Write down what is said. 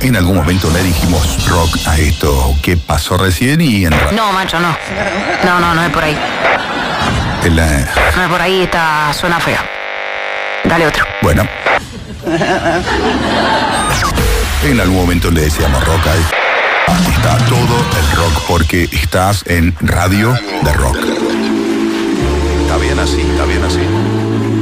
En algún momento le dijimos rock a esto que pasó recién y en No, macho, no. No es por ahí. No es por ahí, suena feo. Dale otro. Bueno. En algún momento le decíamos rock ahí. Está todo el rock porque estás en radio de rock. Está bien así, está bien así.